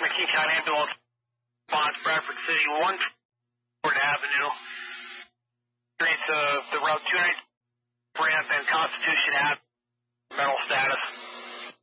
King County Ambulance response, Bradford City, 1 Ford Avenue. The route 290 ramp and Constitution Avenue, mental status.